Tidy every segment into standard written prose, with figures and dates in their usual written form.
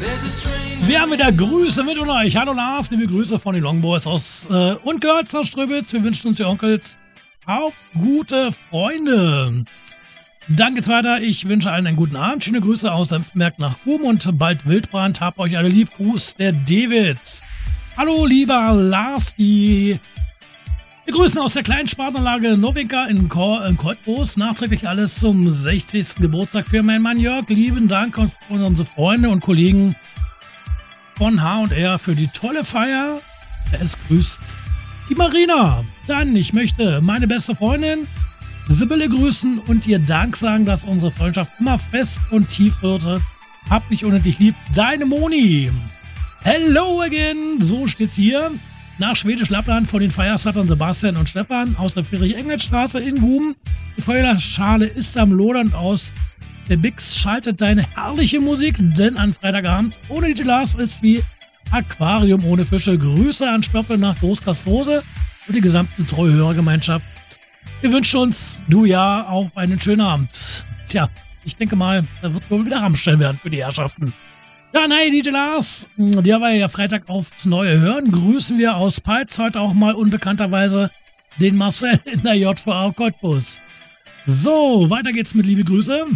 Wir haben wieder Grüße mit euch. Hallo Lars, liebe Grüße von den Longboys aus und Girls aus Ströbitz. Wir wünschen uns die Onkels auf gute Freunde. Dann geht's weiter. Ich wünsche allen einen guten Abend. Schöne Grüße aus Senftenberg nach Guben und bald Wildbrand. Habt euch alle lieb. Gruß, der David. Hallo, lieber Lars. Wir grüßen aus der kleinen Spartanlage Novinka in Cottbus. Nachträglich alles zum 60. Geburtstag für meinen Mann Jörg. Lieben Dank an unsere Freunde und Kollegen von H&R für die tolle Feier. Es grüßt die Marina. Dann, ich möchte meine beste Freundin Sibylle grüßen und ihr Dank sagen, dass unsere Freundschaft immer fest und tief wird. Hab dich unendlich lieb. Deine Moni. Hello again. So steht's hier. Nach Schwedisch Lappland von den Feiersattern Sebastian und Stefan aus der Friedrich-Engels-Straße in Guben. Die Feuerschale ist am Lodern aus. Der Bix schaltet deine herrliche Musik, denn an Freitagabend ohne DJ Lars ist wie Aquarium ohne Fische. Grüße an Stoffel nach Großkastrose und die gesamte Treuhörergemeinschaft. Wir wünschen uns, du ja, auf einen schönen Abend. Tja, ich denke mal, da wird wohl wieder Rammstein werden für die Herrschaften. Ja, nein, DJ Lars, der war ja Freitag aufs Neue hören. Grüßen wir aus Peitz heute auch mal unbekannterweise den Marcel in der JVA Cottbus. So, weiter geht's mit liebe Grüße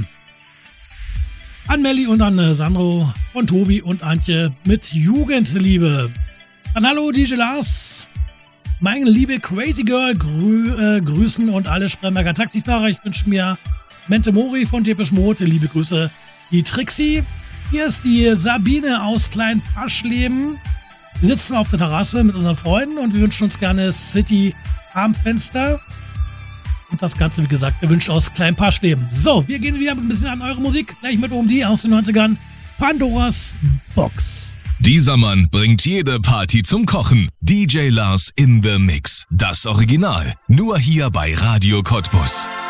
an Melli und an Sandro von Tobi und Antje mit Jugendliebe. Dann hallo DJ Lars, meine liebe Crazy Girl, grüßen und alle Spremberger Taxifahrer. Ich wünsche mir Mente Mori von Depeche Mode, liebe Grüße. Die Trixie, hier ist die Sabine aus Klein-Paschleben. Wir sitzen auf der Terrasse mit unseren Freunden und wir wünschen uns gerne City am Fenster. Und das Ganze, wie gesagt, gewünscht aus Klein-Paschleben. So, wir gehen wieder ein bisschen an eure Musik. Gleich mit die aus den 90ern. Pandoras Box. Dieser Mann bringt jede Party zum Kochen. DJ Lars in the Mix. Das Original. Nur hier bei Radio Cottbus.